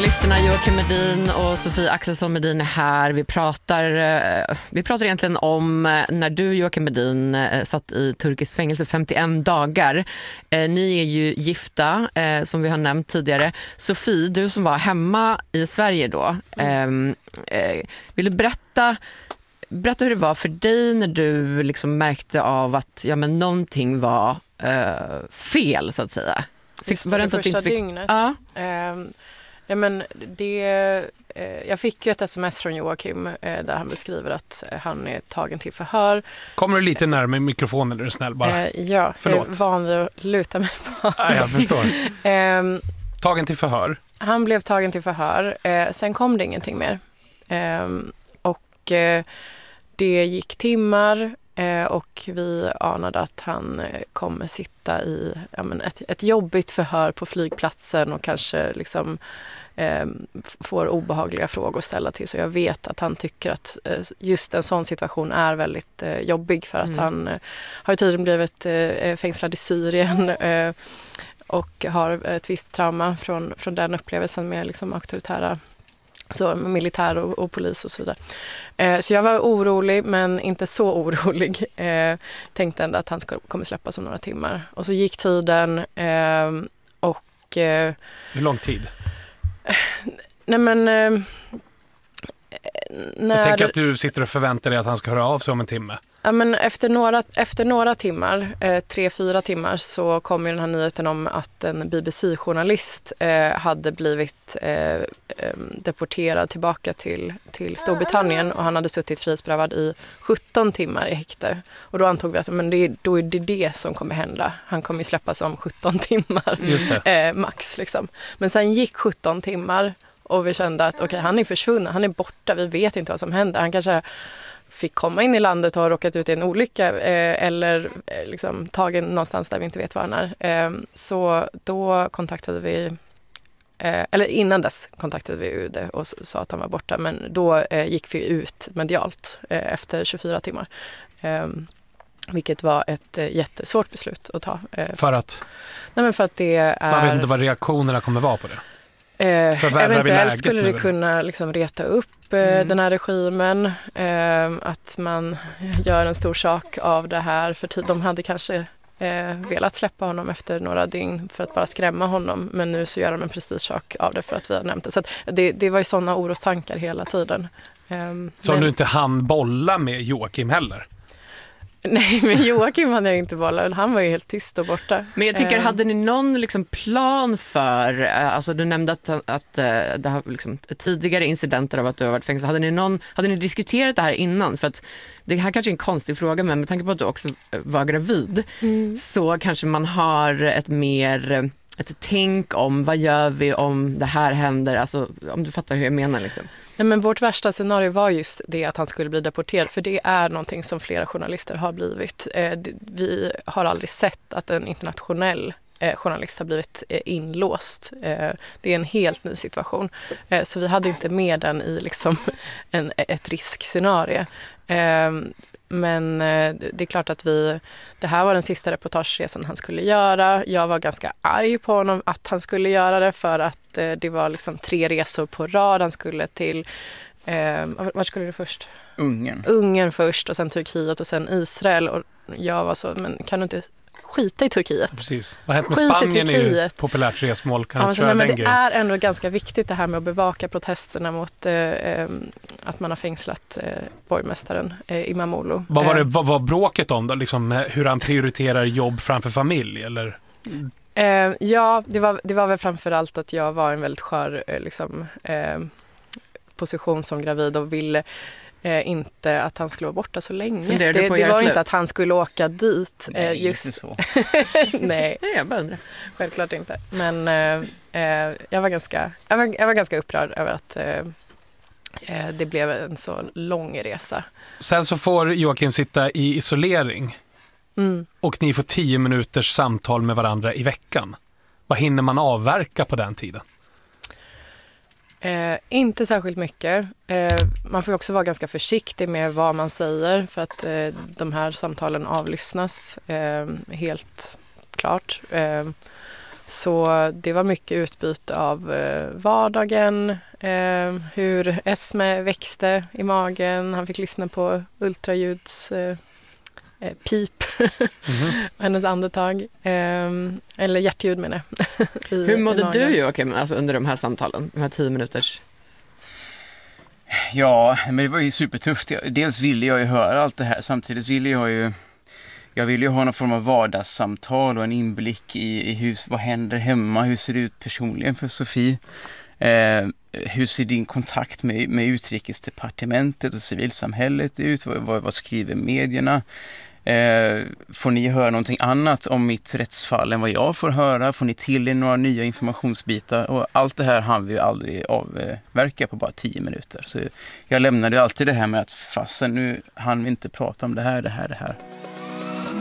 Journalisterna Joakim Medin och Sofie Axelsson Medin är här. Vi pratar egentligen om när du, Joakim Medin, satt i turkisk fängelse 51 dagar. Ni är ju gifta, som vi har nämnt tidigare. Sofie, du som var hemma i Sverige då, vill du berätta hur det var för dig när du liksom märkte av att någonting var fel, så att säga? Var det inte första dygnet? Ja. Jag fick ju ett sms från Joakim där han beskriver att han är tagen till förhör. Kommer du lite närmare mikrofonen, är du snäll bara? Ja, förlåt. Jag är van vid att luta mig på. Ja, jag förstår. Tagen till förhör? Han blev tagen till förhör. Sen kom det ingenting mer. Det gick timmar och vi anade att han kommer sitta i ett jobbigt förhör på flygplatsen och kanske liksom får obehagliga frågor ställa till. Så jag vet att han tycker att just en sån situation är väldigt jobbig, för att han har ju tidigare blivit fängslad i Syrien och har ett visst trauma från den upplevelsen med liksom auktoritära, så militär och polis och så vidare. Så jag var orolig, men inte så orolig. Tänkte ändå att han kommer släppas om några timmar. Och så gick tiden och... Hur lång tid? Jag tänker att du sitter och förväntar dig att han ska höra av sig om en timme. Ja, men efter några timmar, 3-4 timmar, så kom ju den här nyheten om att en BBC-journalist hade blivit deporterad tillbaka till Storbritannien, och han hade suttit frihetsberövad i 17 timmar i häkte. Och då antog vi att då är det som kommer hända. Han kommer ju släppas om 17 timmar max. Liksom. Men sen gick 17 timmar och vi kände att han är försvunnen, han är borta, vi vet inte vad som händer. Han kanske fick komma in i landet och har råkat ut i en olycka eller liksom tagen någonstans där vi inte vet var han är. Så då kontaktade vi, eller innan dess kontaktade vi UD och sa att han var borta. Men då gick vi ut medialt efter 24 timmar. Vilket var ett jättesvårt beslut att ta. För att? Nej, men för att det är... Man vet inte vad reaktionerna kommer vara på det. Eventuellt skulle det kunna liksom reta upp den här regimen, att man gör en stor sak av det här, för de hade kanske velat släppa honom efter några dygn för att bara skrämma honom, men nu så gör de en prestigesak av det för att vi har nämnt det. Så att det var ju sådana orostankar hela tiden. Så du inte hann bolla med Joakim heller? Nej, men Joakim hade jag inte bollat. Han var ju helt tyst och borta. Men jag tycker, hade ni någon liksom plan för, alltså du nämnde att det har liksom tidigare incidenter av att du har varit fängslad. Hade ni diskuterat det här innan? För att det här kanske är en konstig fråga, men med tanke på att du också var gravid så kanske man har ett tänk om vad gör vi om det här händer, alltså om du fattar hur jag menar liksom. Nej, men vårt värsta scenario var just det att han skulle bli deporterad, för det är någonting som flera journalister har blivit. Vi har aldrig sett att en internationell journalist har blivit inlåst. Det är en helt ny situation. Så vi hade inte med den i liksom ett riskscenario. Men det är klart att det här var den sista reportageresan han skulle göra. Jag var ganska arg på honom att han skulle göra det, för att det var liksom 3 resor på rad. Han skulle till, var skulle det först? Ungern först, och sen Turkiet och sen Israel. Och jag var så, men kan du inte skita i Turkiet? Precis. Vad hänt med Spanien är ju ett populärt resmål. Det är ändå ganska viktigt det här med att bevaka protesterna mot att man har fängslat borgmästaren Imamoglu. Vad var bråket om då? Liksom, hur han prioriterar jobb framför familj? Eller? Ja, det var väl framförallt att jag var en väldigt skör position som gravid och ville inte att han skulle vara borta så länge. Det var inte att han skulle åka dit. Nej, just inte så. Nej, jag bara undrar. Självklart inte. Men jag var ganska upprörd över att det blev en så lång resa. Sen så får Joakim sitta i isolering och ni får 10 minuters samtal med varandra i veckan. Vad hinner man avverka på den tiden? Inte särskilt mycket. Man får också vara ganska försiktig med vad man säger, för att de här samtalen avlyssnas helt klart. Så det var mycket utbyte av vardagen, hur Esme växte i magen. Han fick lyssna på ultraljuds pip, hennes andetag, eller hjärtljud menar jag. Hur mådde du, Joakim, alltså under de här samtalen, de här 10 minuters? Ja, men det var ju supertufft. Dels ville jag ju höra allt det här, samtidigt ville jag ville ju ha någon form av vardagssamtal och en inblick i vad händer hemma, hur ser det ut personligen för Sofie. Hur ser din kontakt med utrikesdepartementet och civilsamhället ut? Vad skriver medierna? Får ni höra någonting annat om mitt rättsfall än vad jag får höra? Får ni till er några nya informationsbitar? Och allt det här hann vi ju aldrig avverka på bara 10 minuter. Så jag lämnade alltid det här med att fasen, nu hann vi inte prata om det här.